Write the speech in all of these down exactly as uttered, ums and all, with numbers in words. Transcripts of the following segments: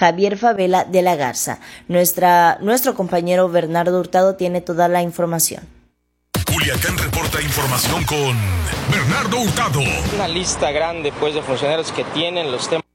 Javier Favela de la Garza. Nuestra, nuestro compañero Bernardo Hurtado tiene toda la información. Culiacán reporta información con Bernardo Hurtado. Una lista grande pues de funcionarios que tienen los temas.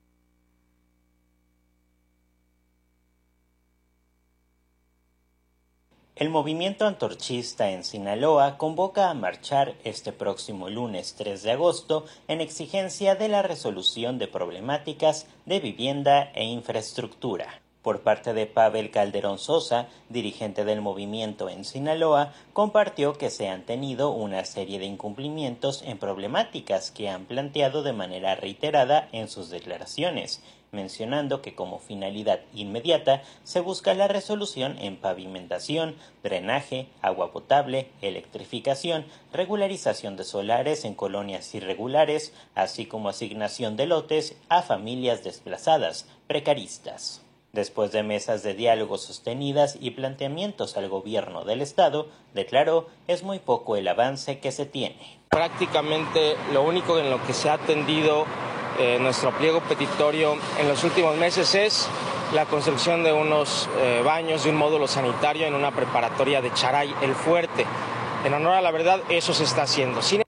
El movimiento antorchista en Sinaloa convoca a marchar este próximo lunes tres de agosto en exigencia de la resolución de problemáticas de vivienda e infraestructura. Por parte de Pavel Calderón Sosa, dirigente del movimiento en Sinaloa, compartió que se han tenido una serie de incumplimientos en problemáticas que han planteado de manera reiterada en sus declaraciones, mencionando que como finalidad inmediata se busca la resolución en pavimentación, drenaje, agua potable, electrificación, regularización de solares en colonias irregulares, así como asignación de lotes a familias desplazadas, precaristas. Después de mesas de diálogo sostenidas y planteamientos al gobierno del estado, declaró es muy poco el avance que se tiene. Prácticamente lo único en lo que se ha atendido eh, nuestro pliego petitorio en los últimos meses es la construcción de unos eh, baños de un módulo sanitario en una preparatoria de Charay el Fuerte. En honor a la verdad, eso se está haciendo. Sin...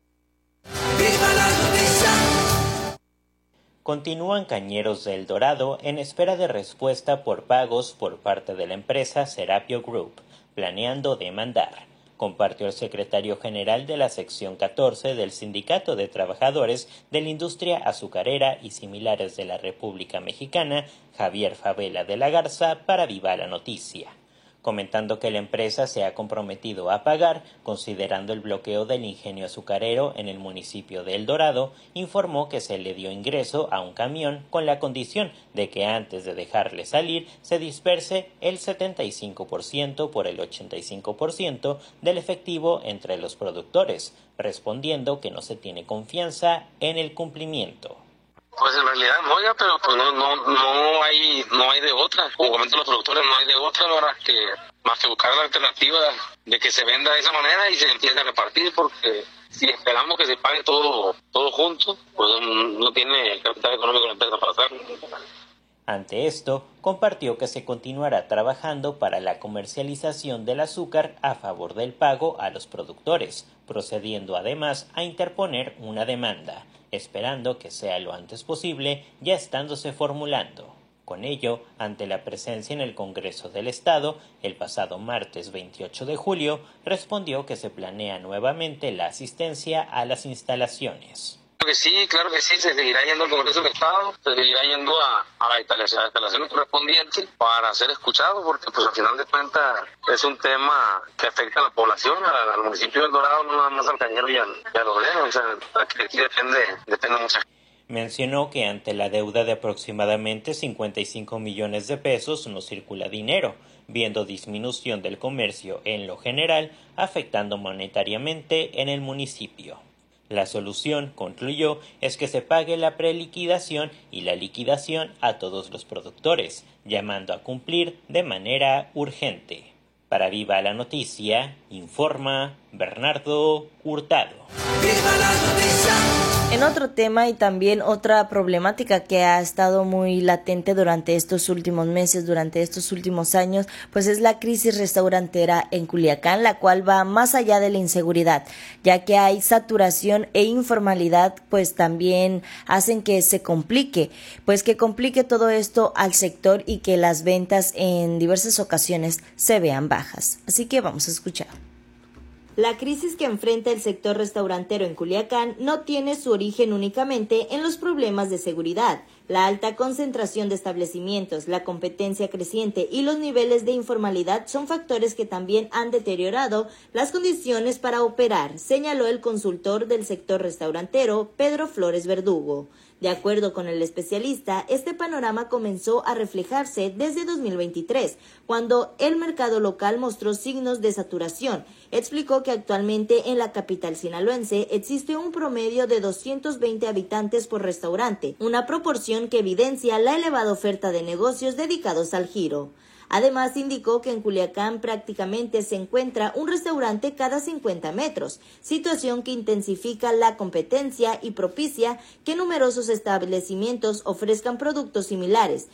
Continúan Cañeros de El Dorado en espera de respuesta por pagos por parte de la empresa Serapio Group, planeando demandar, compartió el secretario general de la sección catorce del Sindicato de Trabajadores de la Industria Azucarera y Similares de la República Mexicana, Javier Favela de la Garza, para Viva la Noticia, comentando que la empresa se ha comprometido a pagar, considerando el bloqueo del ingenio azucarero en el municipio de El Dorado, informó que se le dio ingreso a un camión con la condición de que antes de dejarle salir se disperse el setenta y cinco por ciento por el ochenta y cinco por ciento del efectivo entre los productores, respondiendo que no se tiene confianza en el cumplimiento. Pues en realidad no, oiga, pero pues no, no, no hay, no hay de otra. Como comentan los productores, no hay de otra, ¿verdad? Que más que buscar la alternativa de que se venda de esa manera y se empiece a repartir, porque si esperamos que se pague todo, todo junto, pues no tiene el capital económico la empresa para hacerlo. Ante esto, compartió que se continuará trabajando para la comercialización del azúcar a favor del pago a los productores, procediendo además a interponer una demanda, esperando que sea lo antes posible, ya estándose formulando. Con ello, ante la presencia en el Congreso del Estado, el pasado martes veintiocho de julio, respondió que se planea nuevamente la asistencia a las instalaciones. Que sí, claro que sí, se seguirá yendo al Congreso del Estado, se seguirá yendo a, a las instalaciones, instalaciones correspondientes para ser escuchado, porque pues al final de cuentas es un tema que afecta a la población, al, al municipio del Dorado, no nada más al Cañero y, al, y a los Lenos, o sea, aquí depende, depende mucho. Mencionó que ante la deuda de aproximadamente cincuenta y cinco millones de pesos no circula dinero, viendo disminución del comercio en lo general, afectando monetariamente en el municipio. La solución, concluyó, es que se pague la preliquidación y la liquidación a todos los productores, llamando a cumplir de manera urgente. Para Viva la Noticia, informa Bernardo Hurtado. ¡Viva la noticia! En otro tema y también otra problemática que ha estado muy latente durante estos últimos meses, durante estos últimos años, pues es la crisis restaurantera en Culiacán, la cual va más allá de la inseguridad, ya que hay saturación e informalidad, pues también hacen que se complique, pues que complique todo esto al sector y que las ventas en diversas ocasiones se vean bajas. Así que vamos a escuchar. La crisis que enfrenta el sector restaurantero en Culiacán no tiene su origen únicamente en los problemas de seguridad. La alta concentración de establecimientos, la competencia creciente y los niveles de informalidad son factores que también han deteriorado las condiciones para operar, señaló el consultor del sector restaurantero, Pedro Flores Verdugo. De acuerdo con el especialista, este panorama comenzó a reflejarse desde dos mil veintitrés, cuando el mercado local mostró signos de saturación. Explicó que actualmente en la capital sinaloense existe un promedio de doscientos veinte habitantes por restaurante, una proporción que evidencia la elevada oferta de negocios dedicados al giro. Además, indicó que en Culiacán prácticamente se encuentra un restaurante cada cincuenta metros, situación que intensifica la competencia y propicia que numerosos establecimientos ofrezcan productos similares, reduciendo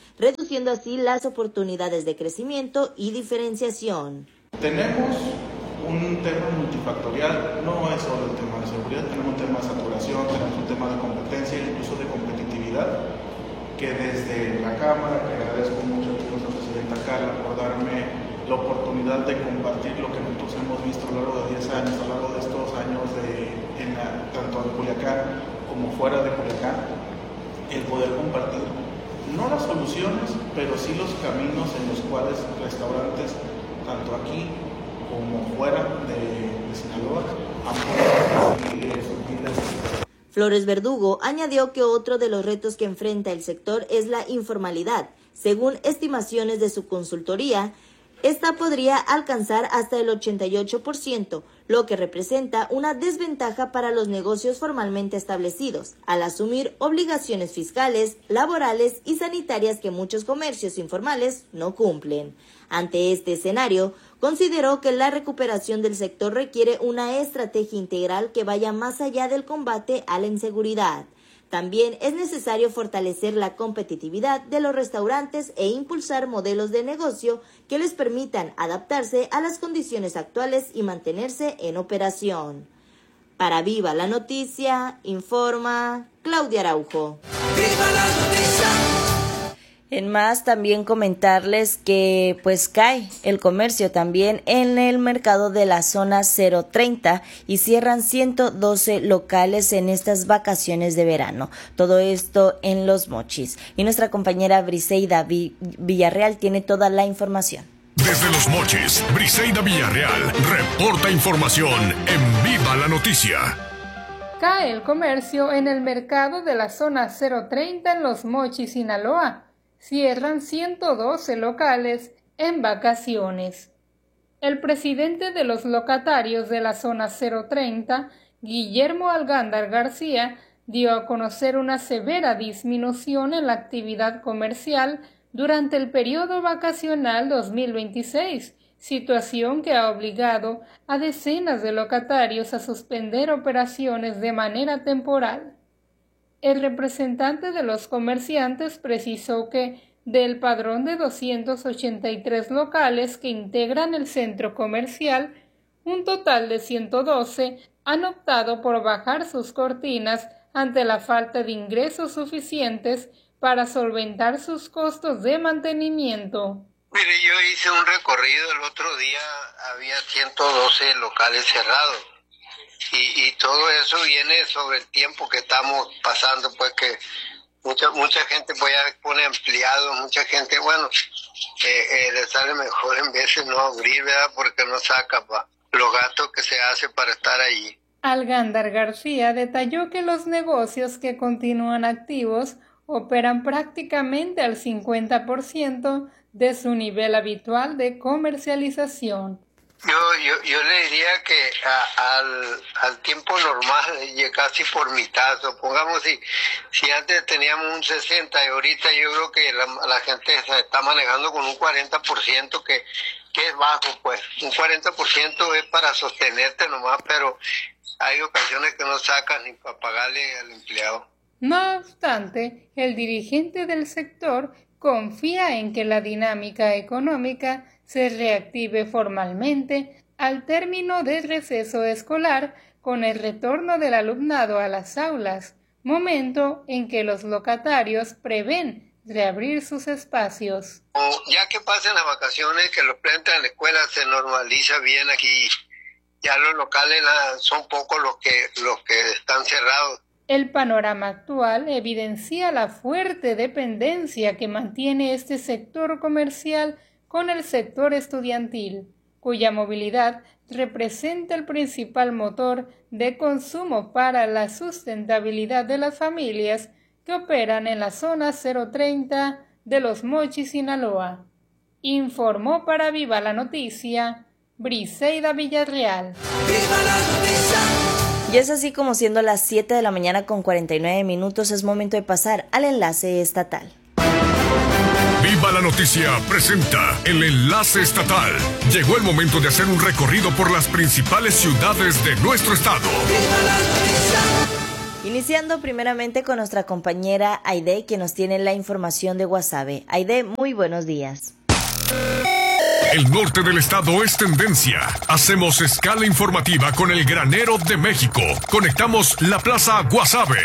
reduciendo así las oportunidades de crecimiento y diferenciación. Tenemos un tema multifactorial, no es solo el tema de seguridad, tenemos un tema de saturación, tenemos un tema de competencia, incluso de competitividad, que desde la Cámara, que agradezco mucho a nuestra presidenta Carla por darme la oportunidad de compartir lo que nosotros hemos visto a lo largo de diez años, a lo largo de estos años, de, en la, tanto en Culiacán como fuera de Culiacán, el poder compartir, no las soluciones, pero sí los caminos en los cuales restaurantes, tanto aquí como fuera de, de Sinaloa, han podido seguir sus vidas. Flores Verdugo añadió que otro de los retos que enfrenta el sector es la informalidad. Según estimaciones de su consultoría, esta podría alcanzar hasta el ochenta y ocho por ciento, lo que representa una desventaja para los negocios formalmente establecidos, al asumir obligaciones fiscales, laborales y sanitarias que muchos comercios informales no cumplen. Ante este escenario, consideró que la recuperación del sector requiere una estrategia integral que vaya más allá del combate a la inseguridad. También es necesario fortalecer la competitividad de los restaurantes e impulsar modelos de negocio que les permitan adaptarse a las condiciones actuales y mantenerse en operación. Para Viva la Noticia, informa Claudia Araujo. ¡Viva la noticia! En más, también comentarles que pues cae el comercio también en el mercado de la zona cero treinta y cierran ciento doce locales en estas vacaciones de verano. Todo esto en Los Mochis. Y nuestra compañera Briseida Villarreal tiene toda la información. Desde Los Mochis, Briseida Villarreal reporta información en Viva la Noticia. Cae el comercio en el mercado de la zona cero treinta en Los Mochis, Sinaloa. Cierran ciento doce locales en vacaciones. El presidente de los locatarios de la zona cero treinta, Guillermo Algándar García, dio a conocer una severa disminución en la actividad comercial durante el periodo vacacional dos mil veintiséis, situación que ha obligado a decenas de locatarios a suspender operaciones de manera temporal. El representante de los comerciantes precisó que, del padrón de doscientos ochenta y tres locales que integran el centro comercial, un total de ciento doce han optado por bajar sus cortinas ante la falta de ingresos suficientes para solventar sus costos de mantenimiento. Mire, yo hice un recorrido el otro día, había ciento doce locales cerrados. Y, y todo eso viene sobre el tiempo que estamos pasando, pues que mucha mucha gente pues ya pone empleados, mucha gente, bueno, eh, eh, le sale mejor en veces no abrir, ¿verdad? Porque no saca pa, los gastos que se hace para estar allí. Algándar García detalló que los negocios que continúan activos operan prácticamente al cincuenta por ciento de su nivel habitual de comercialización. Yo, yo, yo le diría que a, al, al tiempo normal, casi por mitad, supongamos si, si antes teníamos un sesenta y ahorita yo creo que la, la gente se está manejando con un cuarenta por ciento que, que es bajo, pues un cuarenta por ciento es para sostenerte nomás, pero hay ocasiones que no sacas ni para pagarle al empleado. No obstante, el dirigente del sector confía en que la dinámica económica se reactive formalmente al término del receso escolar con el retorno del alumnado a las aulas, momento en que los locatarios prevén reabrir sus espacios. Ya que pasen las vacaciones, que los plantean en la escuela se normaliza bien aquí, ya los locales son pocos los que, los que están cerrados. El panorama actual evidencia la fuerte dependencia que mantiene este sector comercial con el sector estudiantil, cuya movilidad representa el principal motor de consumo para la sustentabilidad de las familias que operan en la zona cero treinta de Los Mochis, Sinaloa. Informó para Viva la Noticia, Briseida Villarreal. ¡Viva la noticia! Y es así como siendo las siete de la mañana con cuarenta y nueve minutos, es momento de pasar al enlace estatal. Viva la Noticia presenta el enlace estatal. Llegó el momento de hacer un recorrido por las principales ciudades de nuestro estado. ¡Viva la noticia! Iniciando primeramente con nuestra compañera Aide, que nos tiene la información de Guasave. Aide, muy buenos días. El norte del estado es tendencia. Hacemos escala informativa con el granero de México. Conectamos la Plaza Guasave.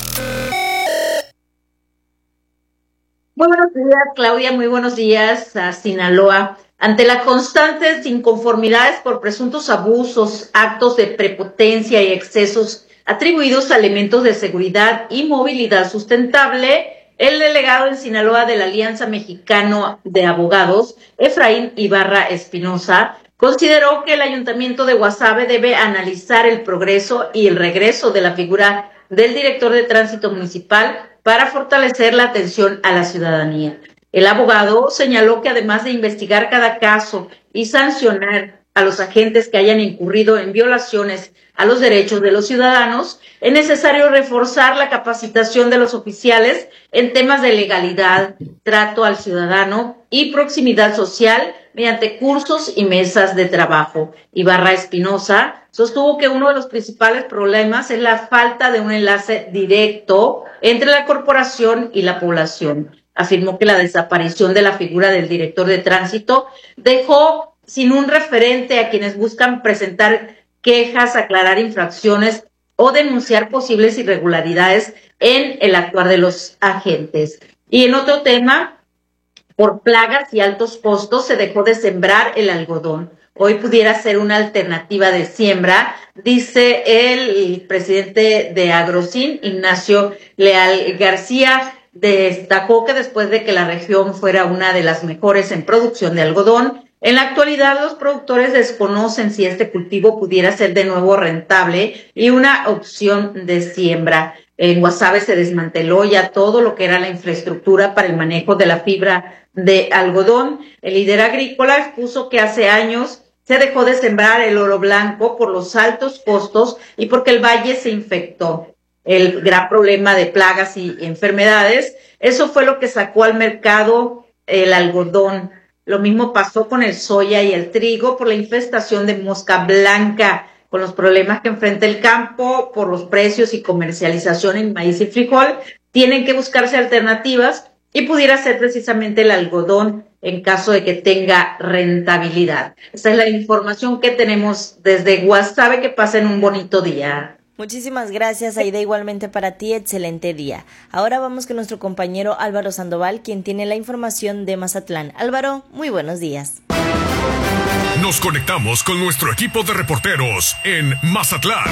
Muy buenos días, Claudia. Muy buenos días a Sinaloa. Ante las constantes inconformidades por presuntos abusos, actos de prepotencia y excesos atribuidos a elementos de seguridad y movilidad sustentable, el delegado en Sinaloa de la Alianza Mexicana de Abogados, Efraín Ibarra Espinosa, consideró que el Ayuntamiento de Guasave debe analizar el progreso y el regreso de la figura del director de tránsito municipal para fortalecer la atención a la ciudadanía. El abogado señaló que además de investigar cada caso y sancionar a los agentes que hayan incurrido en violaciones a los derechos de los ciudadanos, es necesario reforzar la capacitación de los oficiales en temas de legalidad, trato al ciudadano y proximidad social mediante cursos y mesas de trabajo. Ibarra Espinosa sostuvo que uno de los principales problemas es la falta de un enlace directo entre la corporación y la población. Afirmó que la desaparición de la figura del director de tránsito dejó sin un referente a quienes buscan presentar quejas, aclarar infracciones o denunciar posibles irregularidades en el actuar de los agentes. Y en otro tema, por plagas y altos costos se dejó de sembrar el algodón. Hoy pudiera ser una alternativa de siembra, dice el presidente de Agrocin, Ignacio Leal García. Destacó que después de que la región fuera una de las mejores en producción de algodón, en la actualidad los productores desconocen si este cultivo pudiera ser de nuevo rentable y una opción de siembra. En Guasave se desmanteló ya todo lo que era la infraestructura para el manejo de la fibra de algodón. El líder agrícola expuso que hace años se dejó de sembrar el oro blanco por los altos costos y porque el valle se infectó. El gran problema de plagas y enfermedades, eso fue lo que sacó al mercado el algodón. Lo mismo pasó con el soya y el trigo por la infestación de mosca blanca, con los problemas que enfrenta el campo por los precios y comercialización en maíz y frijol. Tienen que buscarse alternativas y pudiera ser precisamente el algodón en caso de que tenga rentabilidad. Esa es la información que tenemos desde Guasave. Que pasen un bonito día. Muchísimas gracias, Aide, igualmente para ti, excelente día. Ahora vamos con nuestro compañero Álvaro Sandoval, quien tiene la información de Mazatlán. Álvaro, muy buenos días. Nos conectamos con nuestro equipo de reporteros en Mazatlán.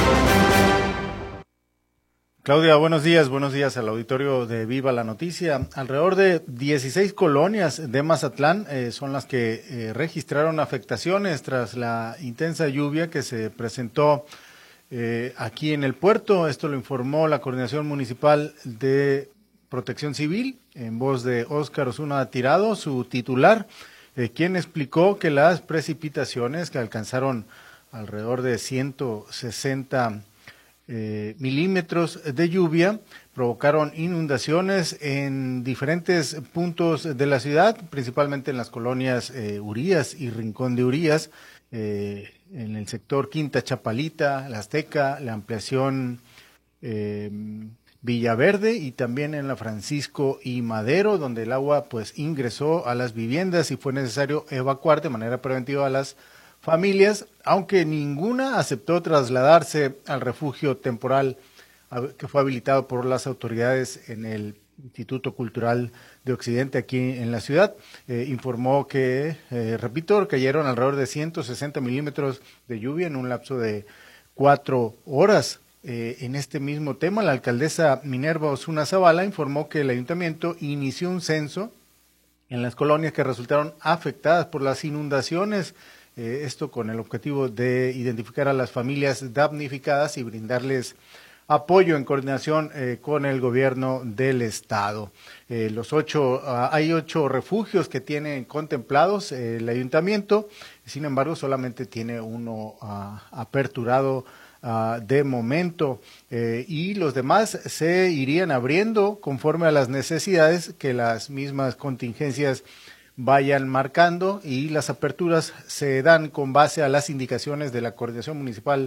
Claudia, buenos días, buenos días al auditorio de Viva la Noticia. Alrededor de dieciséis colonias de Mazatlán eh, son las que eh, registraron afectaciones tras la intensa lluvia que se presentó Eh, aquí en el puerto. Esto lo informó la Coordinación Municipal de Protección Civil en voz de Óscar Osuna Tirado, su titular, eh, quien explicó que las precipitaciones que alcanzaron alrededor de ciento sesenta eh, milímetros de lluvia provocaron inundaciones en diferentes puntos de la ciudad, principalmente en las colonias eh, Urías y Rincón de Urías, eh, en el sector Quinta Chapalita, La Azteca, la ampliación eh, Villaverde y también en la Francisco y Madero, donde el agua pues ingresó a las viviendas y fue necesario evacuar de manera preventiva a las familias, aunque ninguna aceptó trasladarse al refugio temporal que fue habilitado por las autoridades en el Instituto Cultural de Occidente aquí en la ciudad. Eh, informó que, eh, repito, cayeron alrededor de ciento sesenta milímetros de lluvia en un lapso de cuatro horas. Eh, en este mismo tema, la alcaldesa Minerva Osuna Zavala informó que el ayuntamiento inició un censo en las colonias que resultaron afectadas por las inundaciones, eh, esto con el objetivo de identificar a las familias damnificadas y brindarles apoyo en coordinación eh, con el gobierno del estado. Eh, los ocho, uh, hay ocho refugios que tienen contemplados eh, el ayuntamiento, sin embargo solamente tiene uno uh, aperturado uh, de momento eh, y los demás se irían abriendo conforme a las necesidades que las mismas contingencias vayan marcando, y las aperturas se dan con base a las indicaciones de la Coordinación Municipal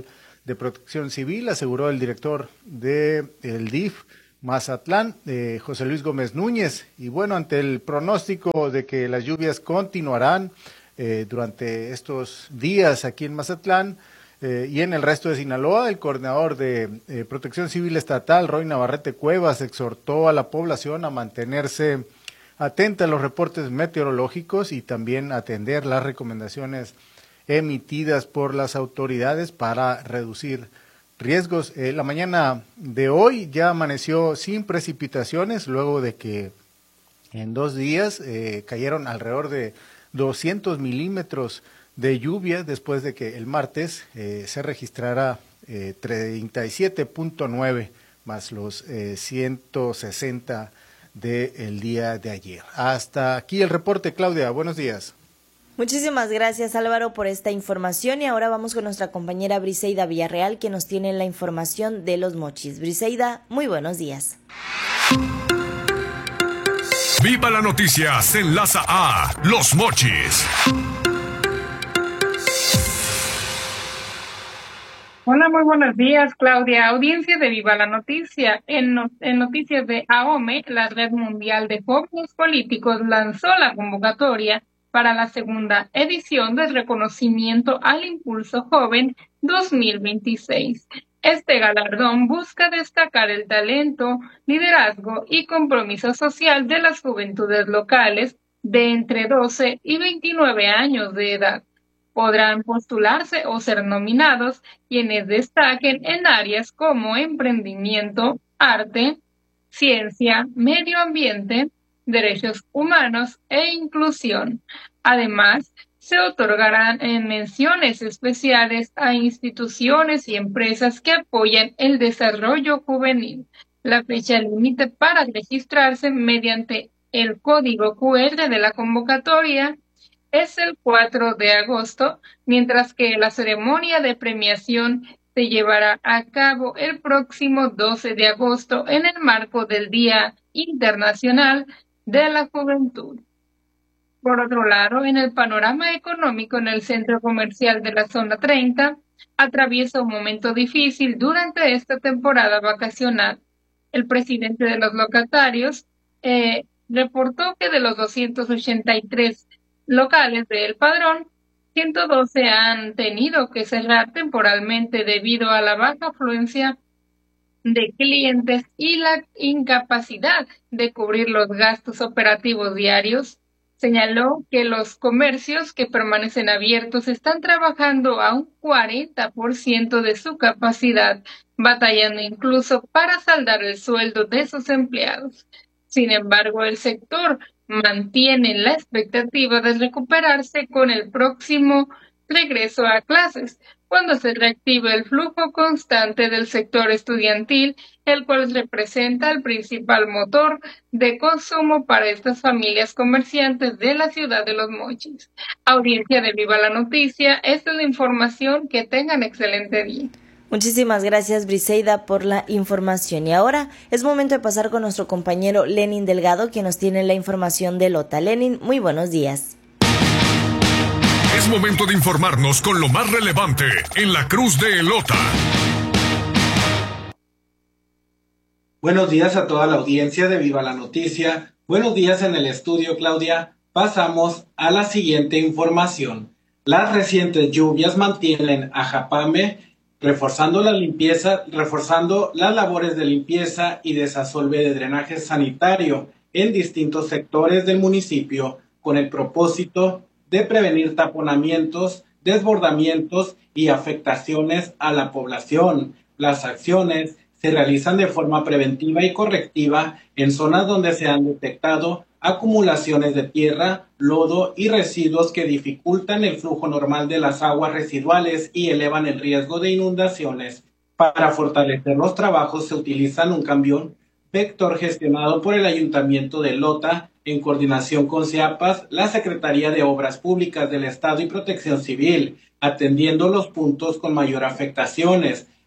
de Protección Civil, aseguró el director del D I F Mazatlán, eh, José Luis Gómez Núñez. Y bueno, ante el pronóstico de que las lluvias continuarán eh, durante estos días aquí en Mazatlán eh, y en el resto de Sinaloa, el coordinador de eh, Protección Civil Estatal, Roy Navarrete Cuevas, exhortó a la población a mantenerse atenta a los reportes meteorológicos y también atender las recomendaciones emitidas por las autoridades para reducir riesgos. Eh, la mañana de hoy ya amaneció sin precipitaciones, luego de que en dos días eh, cayeron alrededor de doscientos milímetros de lluvia, después de que el martes eh, se registrara eh, treinta y siete punto nueve más los eh, ciento sesenta del día de ayer. Hasta aquí el reporte, Claudia. Buenos días. Muchísimas gracias, Álvaro, por esta información, y ahora vamos con nuestra compañera Briseida Villarreal, que nos tiene la información de Los Mochis. Briseida, muy buenos días. Viva la noticia se enlaza a Los Mochis. Hola, muy buenos días, Claudia. Audiencia de Viva la Noticia. En, no, en noticias de A O M E, la Red Mundial de Jóvenes Políticos lanzó la convocatoria para la segunda edición del Reconocimiento al Impulso Joven dos mil veintiséis. Este galardón busca destacar el talento, liderazgo y compromiso social de las juventudes locales de entre doce y veintinueve años de edad. Podrán postularse o ser nominados quienes destaquen en áreas como emprendimiento, arte, ciencia, medio ambiente, derechos humanos e inclusión. Además, se otorgarán en menciones especiales a instituciones y empresas que apoyan el desarrollo juvenil. La fecha límite para registrarse mediante el código cu erre de la convocatoria es el cuatro de agosto, mientras que la ceremonia de premiación se llevará a cabo el próximo doce de agosto en el marco del Día Internacional de la Juventud. Por otro lado, en el panorama económico en el centro comercial de la zona treinta, atraviesa un momento difícil durante esta temporada vacacional. El presidente de los locatarios eh, reportó que de los doscientos ochenta y tres locales del padrón, ciento doce han tenido que cerrar temporalmente debido a la baja afluencia de clientes y la incapacidad de cubrir los gastos operativos diarios. Señaló que los comercios que permanecen abiertos están trabajando a un cuarenta por ciento de su capacidad, batallando incluso para saldar el sueldo de sus empleados. Sin embargo, el sector mantiene la expectativa de recuperarse con el próximo regreso a clases, cuando se reactive el flujo constante del sector estudiantil, el cual representa el principal motor de consumo para estas familias comerciantes de la ciudad de Los Mochis. Audiencia de Viva la Noticia, esta es la información, que tengan excelente día. Muchísimas gracias, Briseida, por la información. Y ahora es momento de pasar con nuestro compañero Lenin Delgado, que nos tiene la información de Lota. Lenin, muy buenos días. Es momento de informarnos con lo más relevante en la Cruz de Elota. Buenos días a toda la audiencia de Viva la Noticia. Buenos días en el estudio, Claudia. Pasamos a la siguiente información. Las recientes lluvias mantienen a Japame reforzando la limpieza, reforzando las labores de limpieza y desasolve de drenaje sanitario en distintos sectores del municipio, con el propósito de prevenir taponamientos, desbordamientos y afectaciones a la población. Las acciones se realizan de forma preventiva y correctiva en zonas donde se han detectado acumulaciones de tierra, lodo y residuos que dificultan el flujo normal de las aguas residuales y elevan el riesgo de inundaciones. Para fortalecer los trabajos se utilizan un camión vector gestionado por el Ayuntamiento de Lota en coordinación con CIAPAS, la Secretaría de Obras Públicas del Estado y Protección Civil, atendiendo los puntos con mayor afectaciones.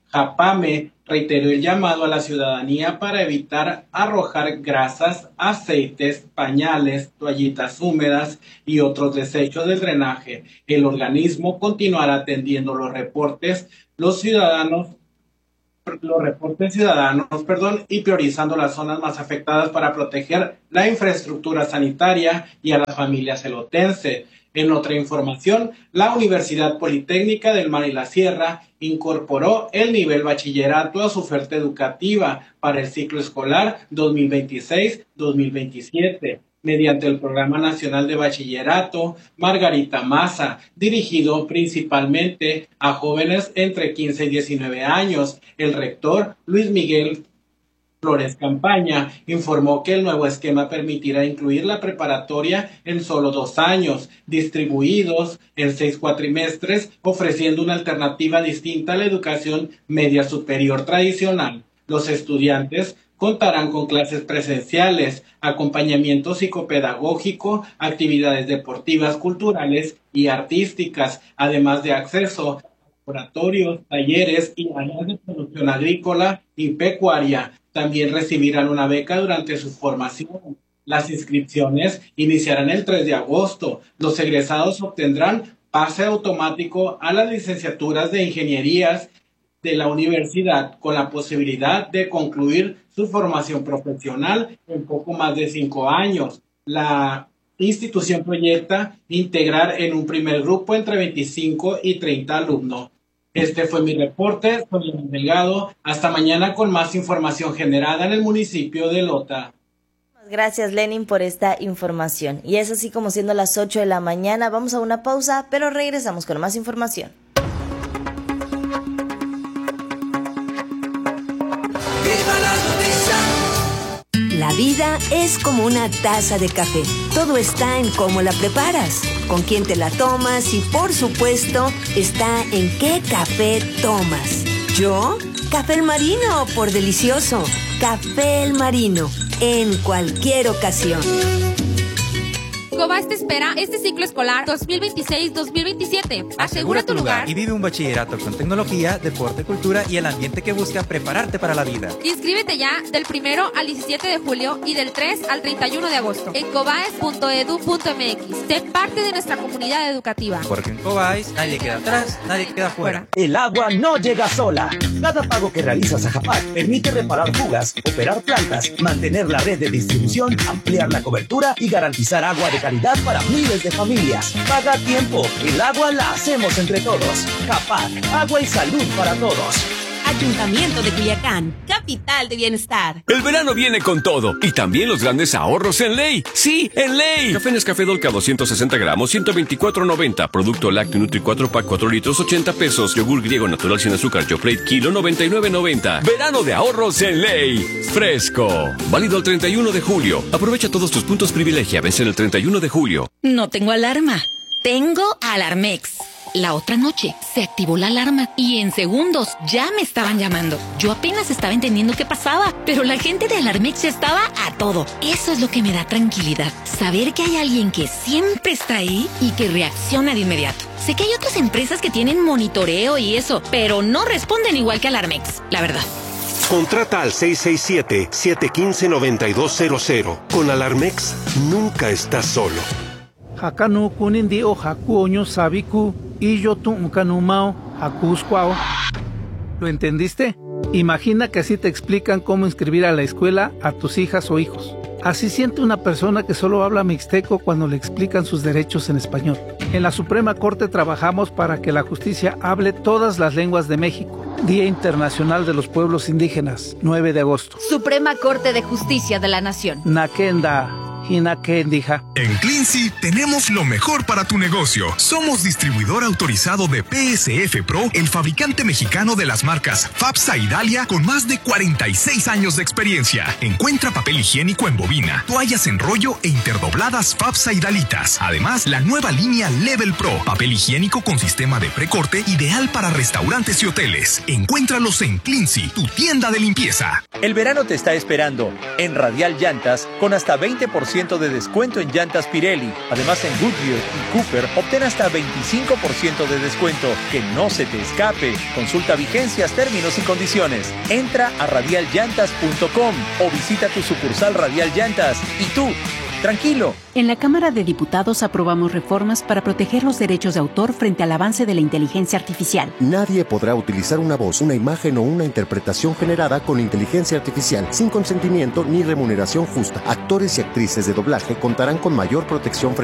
Japame reiteró el llamado a la ciudadanía para evitar arrojar grasas, aceites, pañales, toallitas húmedas y otros desechos del drenaje. El organismo continuará atendiendo los reportes, los ciudadanos, los reportes ciudadanos, perdón, y priorizando las zonas más afectadas para proteger la infraestructura sanitaria y a las familias elotense. En otra información, la Universidad Politécnica del Mar y la Sierra incorporó el nivel bachillerato a su oferta educativa para el ciclo escolar dos mil veintiséis dos mil veintisiete, mediante el Programa Nacional de Bachillerato Margarita Maza, dirigido principalmente a jóvenes entre quince y diecinueve años. El rector Luis Miguel Flores Campaña informó que el nuevo esquema permitirá incluir la preparatoria en solo dos años, distribuidos en seis cuatrimestres, ofreciendo una alternativa distinta a la educación media superior tradicional. Los estudiantes contarán con clases presenciales, acompañamiento psicopedagógico, actividades deportivas, culturales y artísticas, además de acceso a laboratorios, talleres y áreas de producción agrícola y pecuaria. También recibirán una beca durante su formación. Las inscripciones iniciarán el tres de agosto. Los egresados obtendrán pase automático a las licenciaturas de ingenierías de la universidad, con la posibilidad de concluir su formación profesional en poco más de cinco años. La institución proyecta integrar en un primer grupo entre veinticinco y treinta alumnos. Este fue mi reporte, soy Lenin Delgado. Hasta mañana con más información generada en el municipio de Lota. Gracias, Lenin, por esta información. Y es así como siendo las ocho de la mañana. Vamos a una pausa, pero regresamos con más información. La vida es como una taza de café. Todo está en cómo la preparas, con quién te la tomas y, por supuesto, está en qué café tomas. Yo, Café El Marino, por delicioso. Café El Marino, en cualquier ocasión. Cobás te espera este ciclo escolar dos mil veintiséis dos mil veintisiete. Asegura tu lugar y vive un bachillerato con tecnología, deporte, cultura y el ambiente que busca prepararte para la vida. Inscríbete ya del primero al diecisiete de julio y del tres al treinta y uno de agosto en cobaes punto edu punto eme equis. Sé parte de nuestra comunidad educativa. Porque en Cobaes nadie queda atrás, nadie queda fuera. El agua no llega sola. Cada pago que realizas a Japac permite reparar fugas, operar plantas, mantener la red de distribución, ampliar la cobertura y garantizar agua de calidad para miles de familias. Paga a tiempo. El agua la hacemos entre todos. Japac, agua y salud para todos. Ayuntamiento de Culiacán, capital de bienestar. El verano viene con todo y también los grandes ahorros en Ley. Sí, en Ley. Café Nescafé Dolca doscientos sesenta gramos, ciento veinticuatro noventa. Producto lácteo Nutri cuatro pack cuatro litros, ochenta pesos. Yogur griego natural sin azúcar Yoplait kilo, noventa y nueve noventa. Verano de ahorros en Ley. Fresco. Válido el treinta y uno de julio. Aprovecha todos tus puntos privilegia. Vencen el treinta y uno de julio. No tengo alarma. Tengo Alarmex. La otra noche se activó la alarma y en segundos ya me estaban llamando. Yo apenas estaba entendiendo qué pasaba, pero la gente de Alarmex ya estaba a todo. Eso es lo que me da tranquilidad. Saber que hay alguien que siempre está ahí y que reacciona de inmediato. Sé que hay otras empresas que tienen monitoreo y eso, pero no responden igual que Alarmex, la verdad. Contrata al seis seis siete, siete uno cinco, nueve dos cero cero. Con Alarmex nunca estás solo. Hakanu kunindi o hakuoño sabiku y yo tu unkanumao hakusquao. ¿Lo entendiste? Imagina que así te explican cómo inscribir a la escuela a tus hijas o hijos. Así siente una persona que solo habla mixteco cuando le explican sus derechos en español. En la Suprema Corte trabajamos para que la justicia hable todas las lenguas de México. Día Internacional de los Pueblos Indígenas, nueve de agosto. Suprema Corte de Justicia de la Nación. Nakenda. En Cleansea tenemos lo mejor para tu negocio. Somos distribuidor autorizado de P S F Pro, el fabricante mexicano de las marcas FAPSA y Dalia con más de cuarenta y seis años de experiencia. Encuentra papel higiénico en bobina, toallas en rollo e interdobladas FAPSA y Dalitas. Además, la nueva línea Level Pro, papel higiénico con sistema de precorte ideal para restaurantes y hoteles. Encuéntralos en Cleansea, tu tienda de limpieza. El verano te está esperando en Radial Llantas con hasta veinte por ciento ciento de descuento en llantas Pirelli. Además, en Goodyear y Cooper obtén hasta veinticinco por ciento de descuento. Que no se te escape. Consulta vigencias, términos y condiciones. Entra a radial llantas punto com o visita tu sucursal Radial Llantas. Y tú, tranquilo. En la Cámara de Diputados aprobamos reformas para proteger los derechos de autor frente al avance de la inteligencia artificial. Nadie podrá utilizar una voz, una imagen o una interpretación generada con inteligencia artificial sin consentimiento ni remuneración justa. Actores y actrices de doblaje contarán con mayor protección frente